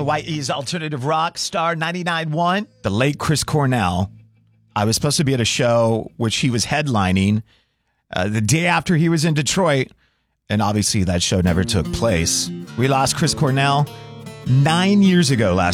Hawaii's alternative rock star 99.1, the late Chris Cornell. I was supposed to be at a show which he was headlining the day after he was in Detroit, and obviously that show never took place. We lost Chris Cornell 9 years ago last